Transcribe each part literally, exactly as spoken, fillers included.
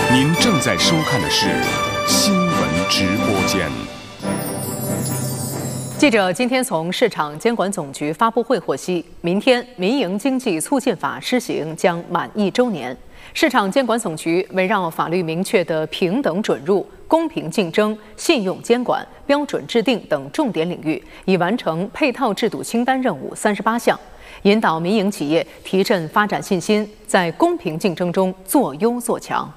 您正在收看的是新闻直播间。 记者今天从市场监管总局发布会获悉，明天《民营经济促进法》施行将满一周年。市场监管总局围绕法律明确的平等准入、公平竞争、信用监管、标准制定等重点领域，已完成配套制度清单任务三十八项，引导民营企业提振发展信心，在公平竞争中做优做强。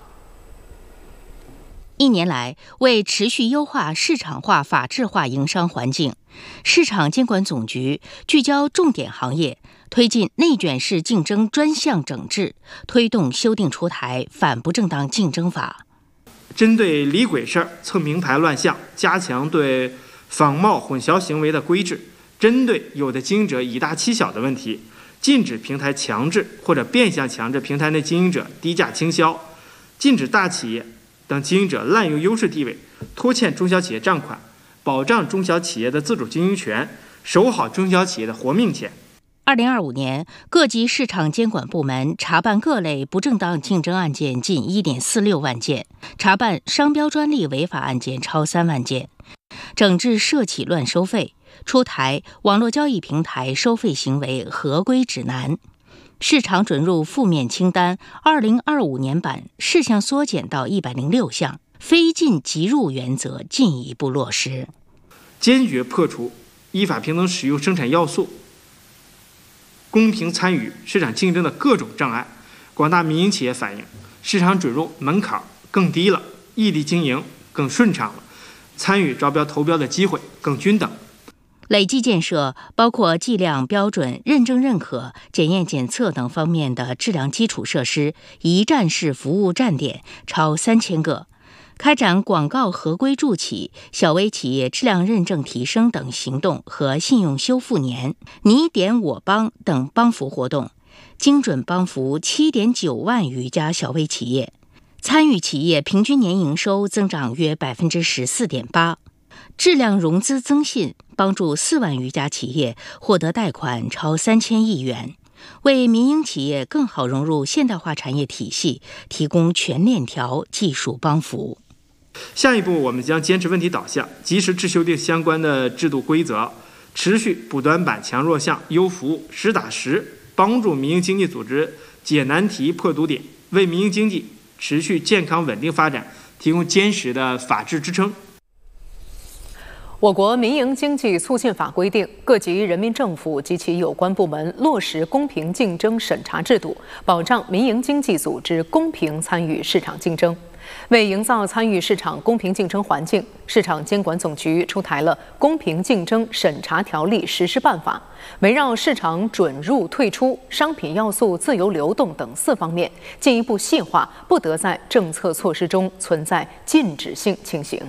一年来，为持续优化市场化、法治化营商环境，市场监管总局聚焦重点行业，推进内卷式竞争专项整治，推动修订出台反不正当竞争法。 针对李鬼事儿、蹭名牌乱象，加强对仿冒混淆行为的规制；针对有的经营者以大欺小的问题，禁止平台强制或者变相强制平台内经营者低价倾销，禁止大企业等经营者滥用优势地位，拖欠中小企业账款，保障中小企业的自主经营权，守好中小企业的活命钱。 二零二五年，各级市场监管部门查办各类不正当竞争案件近一点四六万件，查办商标专利违法案件超三万件，整治涉企乱收费，出台网络交易平台收费行为合规指南。市场准入负面清单二零二五年版事项缩减到一百零六项，非进即入原则进一步落实， 坚决破除依法平等使用生产要素、公平参与市场竞争的各种障碍。广大民营企业反映，市场准入门槛更低了，异地经营更顺畅了，参与招标投标的机会更均等。 累计建设包括计量标准、认证认可、检验检测等方面的质量基础设施一站式服务站点超三千个，开展广告合规助企、小微企业质量认证提升等行动和信用修复年、你点我帮等帮扶活动，精准帮扶七点九万余家小微企业，参与企业平均年营收增长约百分之十四点八，质量融资增信，帮助四万余家企业获得贷款超三千亿元，为民营企业更好融入现代化产业体系提供全链条技术帮扶。 下一步，我们将坚持问题导向，及时制修订相关的制度规则，持续补短板、强弱项、优服务，实打实帮助民营经济组织解难题、破堵点，为民营经济持续健康稳定发展提供坚实的法治支撑。 我国《民营经济促进法》规定，各级人民政府及其有关部门落实公平竞争审查制度，保障民营经济组织公平参与市场竞争。为营造参与市场公平竞争环境，市场监管总局出台了《公平竞争审查条例实施办法》，围绕市场准入退出、商品要素自由流动等四方面，进一步细化不得在政策措施中存在禁止性情形。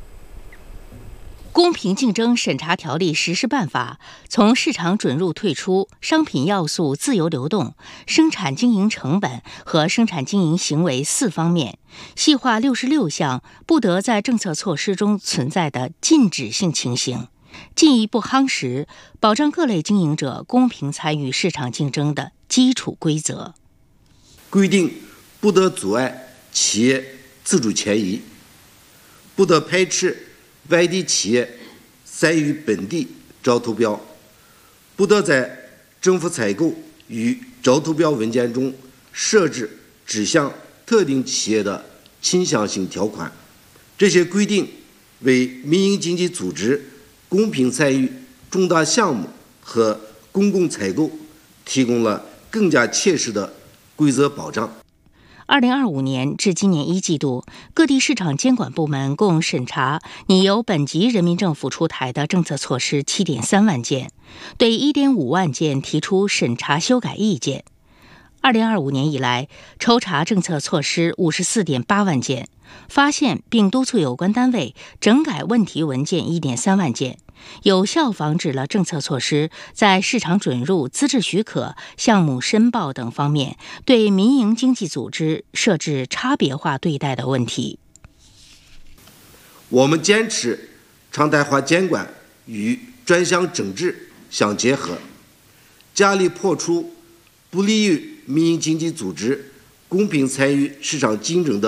公平竞争审查条例实施办法从市场准入退出、商品要素自由流动、生产经营成本和生产经营行为四方面，细化六十六项不得在政策措施中存在的禁止性情形，进一步夯实保障各类经营者公平参与市场竞争的基础规则。 规定不得阻碍企业自主迁移，不得排斥外地企业参与本地招投标，不得在政府采购与招投标文件中设置指向特定企业的倾向性条款。这些规定为民营经济组织公平参与重大项目和公共采购提供了更加切实的规则保障。 二零二五年至今年一季度，各地市场监管部门共审查拟由本级人民政府出台的政策措施七点三万件，对一点五万件提出审查修改意见。二零二五年以来，抽查政策措施五十四点八万件，发现并督促有关单位整改问题文件一点三万件，有效防止了政策措施在市场准入、资质许可、项目申报等方面对民营经济组织设置差别化对待的问题。 我们坚持常态化监管与专项整治相结合，加力破除不利于民营经济组织公平参与市场竞争的